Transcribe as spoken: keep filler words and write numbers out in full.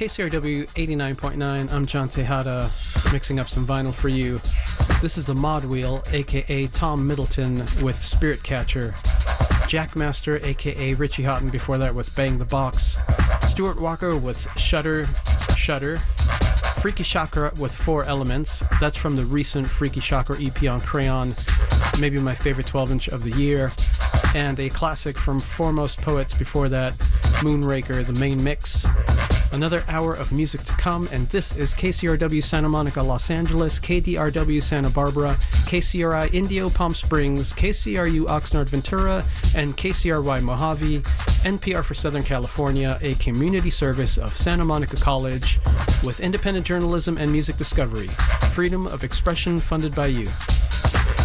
K C R W eighty-nine point nine. I'm John Tejada, mixing up some vinyl for you. This is the Mod Wheel, aka Tom Middleton with Spirit Catcher. Jackmaster, aka Richie Houghton before that with Bang the Box. Stuart Walker with Shudder, Shudder. Freaky Chakra with Four Elements. That's from the recent Freaky Chakra E P on Crayon. Maybe my favorite twelve inch of the year. And a classic from Foremost Poets before that, Moonraker, the main mix. Another hour of music to come, and this is K C R W Santa Monica, Los Angeles, K D R W Santa Barbara, K C R I Indio Palm Springs, K C R U Oxnard Ventura, and K C R Y Mojave, N P R for Southern California, a community service of Santa Monica College with independent journalism and music discovery. Freedom of expression funded by you.